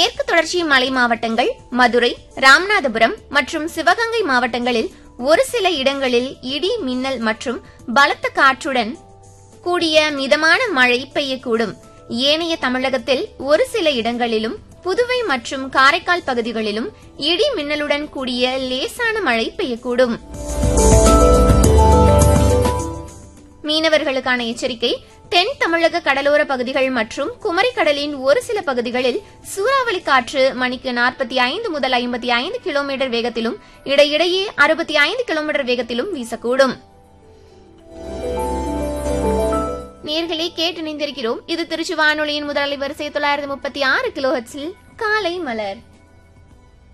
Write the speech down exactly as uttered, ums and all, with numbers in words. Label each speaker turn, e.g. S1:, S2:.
S1: மேற்கு தொடர்ச்சி மலை மாவட்டங்கள், மதுரை, ராமநாதபுரம் மற்றும் சிவகங்கை மாவட்டங்களில் ஒரு சில இடங்களில் இடி, மின்னல் மற்றும் பலத்த காற்றுடன் கூடிய மிதமான மழை பெய்யக்கூடும். ஏனைய தமிழகத்தில் ஒரு சில இடங்களிலும், புதுவை மற்றும் காரைக்கால் பகுதிகளிலும் இடி மின்னலுடன் கூடிய லேசான மழை பெய்யக்கூடும். மீனவர்களுக்கான எச்சரிக்கை: தென் தமிழக கடலோர பகுதிகள் மற்றும் குமரிக்கடலின் ஒரு சில பகுதிகளில் சூறாவளி காற்று மணிக்கு நாற்பத்தி ஐந்து முதல் ஐம்பத்தி ஐந்து கிலோமீட்டர் வேகத்திலும் இடையிடையே அறுபத்தி ஐந்து கிலோமீட்டர் வேகத்திலும் வீசக்கூடும். நேர்களை கேட்டு இணைந்திருக்கிறோம். இது திருச்சி வானொலியின் முதல் அலைவரிசை தொள்ளாயிரத்தி முப்பத்தி ஆறு கிலோ ஹெர்ட்ஸில் காலை மலர்.